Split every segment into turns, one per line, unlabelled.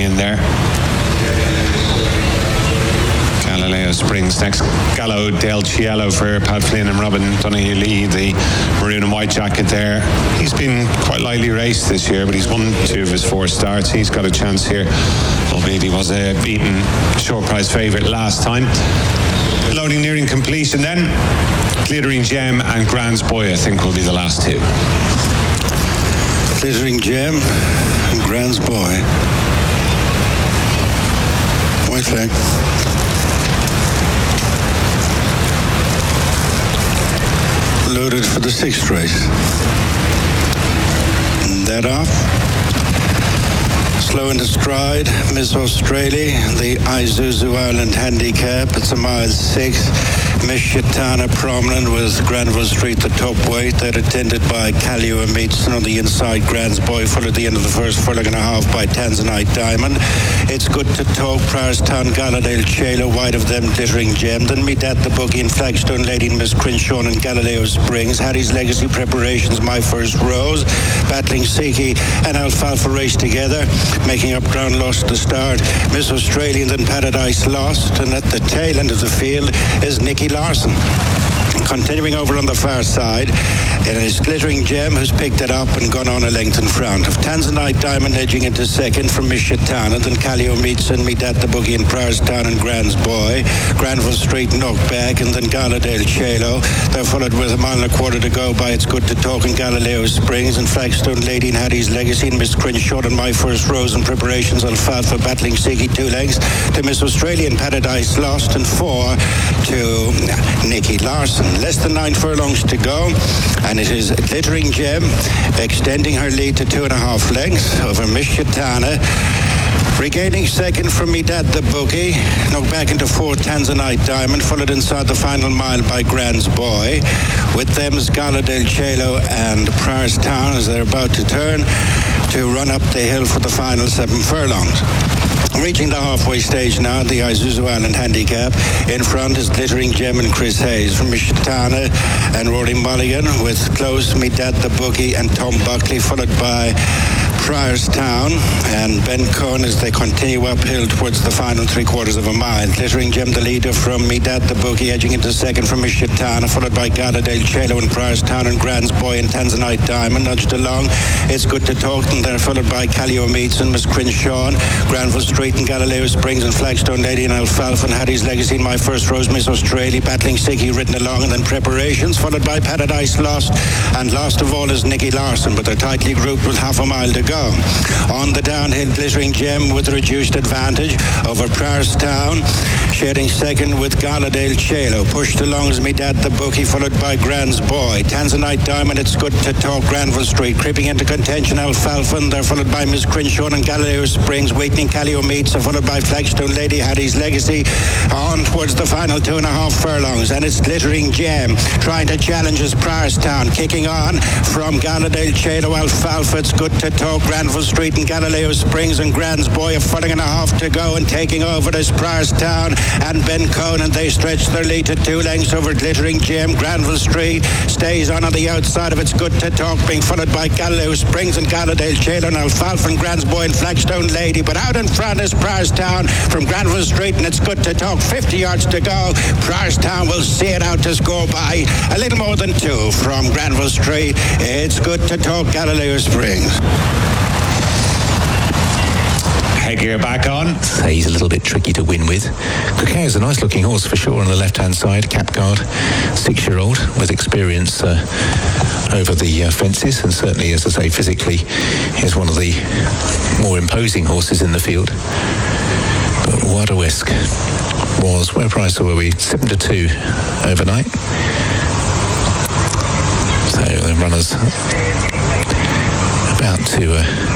in there. Galileo Springs next. Gallo del Cielo for Pat Flynn and Robin Donoghue Lee, the maroon and white jacket there. He's been quite lightly raced this year, but he's won 2 of his 4 starts. He's got a chance here, albeit he was a beaten short price favourite last time. Loading nearing completion then. Glittering Gem and Grand's Boy, I think, will be the last 2.
Glittering Gem and Grand's Boy. White flag. Loaded for the 6th race. That off. Slow into stride, Miss Australia, the Isuzu Island Handicap. It's a mile 6. Miss Chitana prominent with Granville Street, the top weight. They're attended by Callio and Meetson on the inside. Grand's Boy full at the end of the first furlong and a half by Tanzanite Diamond. It's Good to Talk, Priorstown, Galadale Chelo, wide of them, Glittering Gem. Then Meet at the Boogie and Flagstone Lady and Miss Crenshaw and Galileo Springs. Harry's Legacy Preparations, My First Rose. Battling Siki and Alfalfa race together, making up ground lost to start. Miss Australian, then Paradise Lost. And at the tail end of the field is Nicky Larson. Continuing over on the far side, it is Glittering Gem who's picked it up and gone on a length in front of Tanzanite Diamond, edging into second from Miss Chitana. Then Callio Meetson, Meet at the Boogie and Priorstown and Grand's Boy. Granville Street knocked back, and then Galadale Chelo. They're followed with a mile and a quarter to go by It's Good to Talk and Galileo Springs, and Flagstone Lady and Harry's Legacy and Miss Crenshaw and My First Rose and Preparations. Alfalfa battling Siki 2 lengths to Miss Australian Paradise Lost, and 4 to Nicky Larson. Less than 9 furlongs to go, and it is Glittering Gem extending her lead to 2.5 lengths over Miss Chitana. Regaining second from Meet at the Boogie, knocked back into 4th Tanzanite Diamond, followed inside the final mile by Grand's Boy. With them's Galadale Chelo and Priorstown as they're about to turn to run up the hill for the final 7 furlongs. Reaching the halfway stage now, the Isuzu Island Handicap. In front is Glittering Gem and Chris Hayes from Miss Chitana and Rory Mulligan, with close Meet at the Boogie and Tom Buckley, followed by Priorstown and Ben Cohen as they continue uphill towards the final 3/4 of a mile. Glittering Gem, the leader from Meet at the Boogie, edging into second from Miss Chitana, followed by Galadale Chelo and Priorstown and Grand's Boy and Tanzanite Diamond. Nudged along, It's Good to Talk, and they're followed by Callio Meetson, Miss Crenshaw, Granville Street and Galileo Springs and Flagstone Lady and Alfalfa and Harry's Legacy and My First Rose, Miss Australia, battling Siki written along, and then Preparations, followed by Paradise Lost, and last of all is Nicky Larson, but they're tightly grouped with half a mile to go. On the downhill, Glittering Gem with reduced advantage over Priorstown, sharing second with Galadale Chelo. Pushed along as Meet at the Boogie, followed by Grand's Boy. Tanzanite Diamond, It's Good to Talk, Granville Street, creeping into contention, Alfalfa, and they're followed by Miss Crenshaw and Galileo Springs, weakening Callio Meets, followed by Flagstone Lady, Harry's Legacy, on towards the final 2.5 furlongs, and it's Glittering Gem trying to challenge as Priorstown, kicking on from Galadale Chelo, Alfalfa, It's Good to Talk, Granville Street and Galileo Springs and Grand's Boy, a furlong and a half to go, and taking over is Priorstown and Ben Cohen, and they stretch their lead to 2 lengths over Glittering Gem. Granville Street stays on the outside of It's Good to Talk, being followed by Galileo Springs and Galadale Chelo and Alfalfa and Grand's Boy and Flagstone Lady, but out in front is Priorstown from Granville Street, and It's Good to Talk, 50 yards to go. Priorstown will see it out to score by a little more than 2 from Granville Street. It's Good to Talk, Galileo Springs.
Headgear back on.
So he's a little bit tricky to win with. Cookow is a nice looking horse for sure on the left hand side. Cap Guard, 6-year-old with experience over the fences, and certainly, as I say, physically is one of the more imposing horses in the field. But Waterwisk was, where price were we? 7-2 overnight. So the runners about to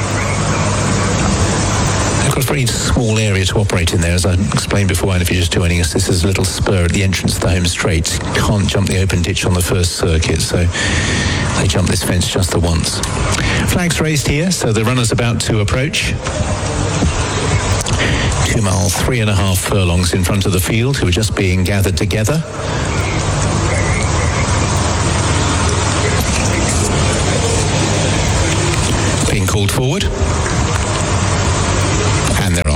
they've got a very small area to operate in there, as I explained before, and if you're just joining us, this is a little spur at the entrance to the home straight. You can't jump the open ditch on the first circuit, so they jump this fence just the once. Flags raised here, so the runner's about to approach. 2 miles, 3.5 furlongs in front of the field, who are just being gathered together. Being called forward. And they're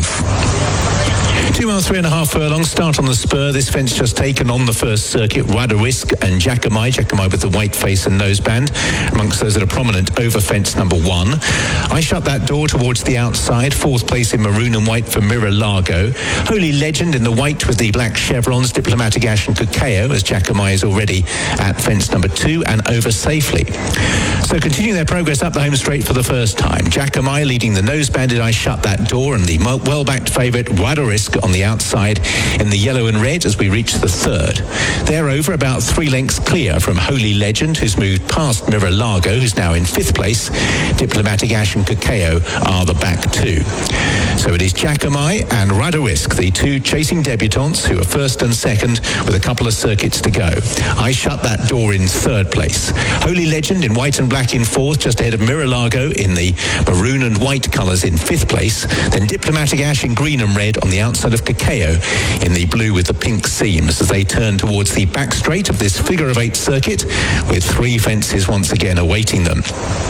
mile, 3.5 furlongs, start on the spur. This fence just taken on the first circuit. Radarisk and Jackamai. Jackamai with the white face and noseband, amongst those that are prominent over fence number 1. I shut that door towards the outside. 4th place in maroon and white for Mirror Largo. Holy Legend in the white with the black chevrons. Diplomatic Ash and Cacao, as Jackamai is already at fence number 2 and over safely. So continuing their progress up the home straight for the first time. Jackamai leading the nose-banded I Shut That Door, and the well-backed favourite Radarisk on the outside in the yellow and red as we reach the third. They're over about 3 lengths clear from Holy Legend, who's moved past Mirror Largo, who's now in 5th place. Diplomatic Ash and Cacao are the back 2. So it is Jackamai and Radarisk, the 2 chasing debutantes who are 1st and 2nd with a couple of circuits to go. I Shut That Door in 3rd place. Holy Legend in white and black in 4th, just ahead of Mirror Largo in the maroon and white colours in 5th place. Then Diplomatic Ash in green and red on the outside of Cacao in the blue with the pink seams as they turn towards the back straight of this figure of 8 circuit with 3 fences once again awaiting them.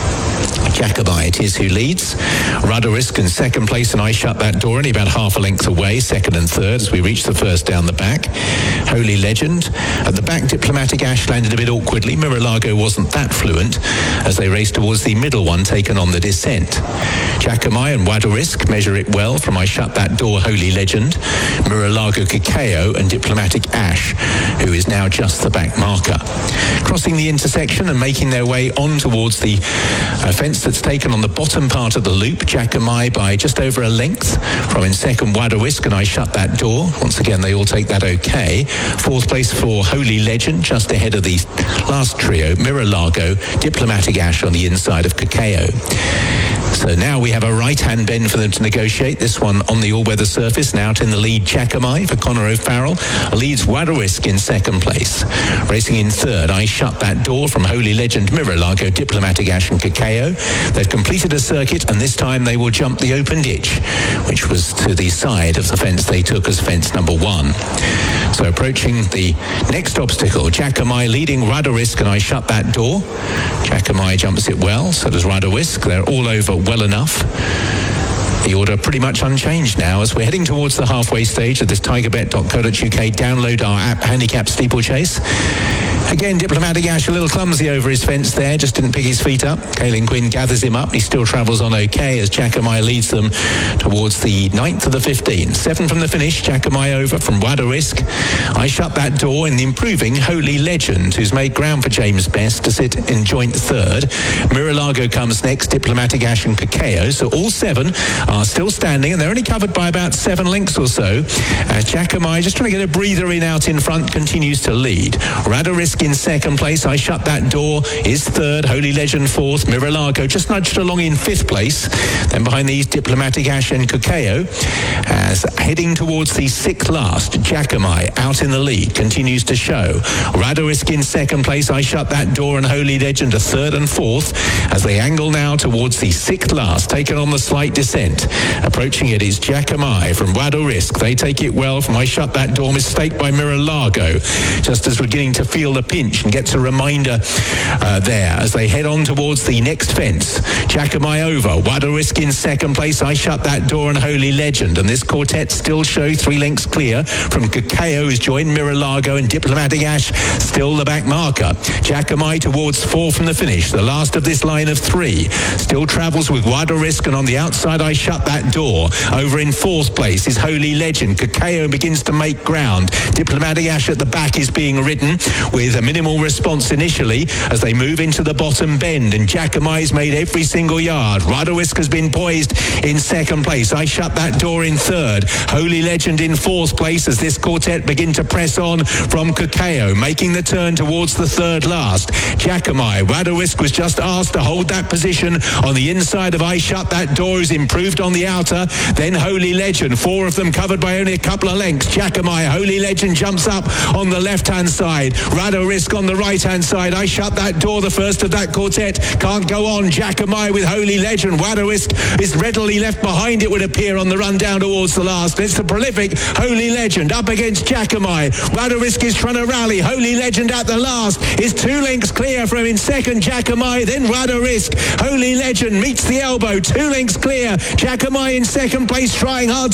Jackamai it is who leads. Radarisk in 2nd place, and I Shut That Door only about half a length away, 2nd and 3rd as we reach the first down the back. Holy Legend. At the back, Diplomatic Ash landed a bit awkwardly. Mirror Largo wasn't that fluent as they raced towards the middle one taken on the descent. Jackamai and Radarisk measure it well from I Shut That Door, Holy Legend, Mirror Largo, Cacao and Diplomatic Ash, who is now just the back marker. Crossing the intersection and making their way on towards the fence that's taken on the bottom part of the loop. Jackamai by just over a length from in 2nd Radarisk and I Shut That Door. Once again they all take that okay. 4th place for Holy Legend, just ahead of the last trio, Mirror Largo, Diplomatic Ash on the inside of Cacao. So now we have a right-hand bend for them to negotiate. This one on the all-weather surface. Now out in the lead, Jackamai for Conor O'Farrell. Leads Radarisk in 2nd place. Racing in 3rd, I Shut That Door from Holy Legend, Mirror Largo, Diplomatic Ash and Cacao. They've completed a circuit and this time they will jump the open ditch, which was to the side of the fence they took as fence number 1. So approaching the next obstacle, Jackamai leading Radarisk and I Shut That Door. Jackamai jumps it well, so does Radarisk. They're all over well enough. The order pretty much unchanged now as we're heading towards the halfway stage of this tigerbet.co.uk download our app handicap steeplechase. Again, Diplomatic Ash a little clumsy over his fence there, just didn't pick his feet up. Caelan Quinn gathers him up. He still travels on okay as Jackamai leads them towards the 9th of the 15th. 7 from the finish, Jackamai over from Radarisk. I Shut That Door in the improving Holy Legend, who's made ground for James Best to sit in joint 3rd. Mirror Largo comes next, Diplomatic Ash and Cacao. So all 7 are still standing and they're only covered by about 7 lengths or so. Jackamai, just trying to get a breather in out in front, continues to lead. Radarisk in 2nd place, I Shut That Door is 3rd, Holy Legend 4th, Mirror Largo just nudged along in 5th place. Then behind these, Diplomatic Ash and Cacao. As heading towards the 6th last, Jackamai out in the lead, continues to show. Radarisk in 2nd place, I Shut That Door and Holy Legend are 3rd and 4th as they angle now towards the 6th last, taken on the slight descent. Approaching it is Jackamai from Radarisk. They take it well from I Shut That Door, mistake by Mirror Largo. Just as we're beginning to feel the pinch and gets a reminder there as they head on towards the next fence. Jackamai over, Radarisk in 2nd place, I Shut That Door and Holy Legend, and this quartet still show 3 lengths clear from Cacao, who's joined Mirror Largo, and Diplomatic Ash still the back marker. Jackamai towards 4 from the finish, the last of this line of 3. Still travels with Radarisk, and on the outside I Shut That Door. Over in 4th place is Holy Legend. Cacao begins to make ground. Diplomatic Ash at the back is being ridden with a minimal response initially as they move into the bottom bend, and Jackamai's made every single yard. Radarisk has been poised in 2nd place. I Shut That Door in 3rd. Holy Legend in 4th place as this quartet begin to press on from Cacao, making the turn towards the 3rd last. Jackamai, Radarisk was just asked to hold that position on the inside of I Shut That Door, who's improved on the outer. Then Holy Legend, 4 of them covered by only a couple of lengths. Jackamai, Holy Legend jumps up on the left-hand side. Radarisk on the right-hand side. I Shut That Door, the first of that quartet. Can't go on. Jackamai with Holy Legend. Radarisk is readily left behind, it would appear, on the run down towards the last. It's the prolific Holy Legend up against Jackamai. Radarisk is trying to rally. Holy Legend at the last is 2 lengths clear from in 2nd Jackamai, then Radarisk. Holy Legend meets the elbow, 2 lengths clear. Jackamai in 2nd place, trying hard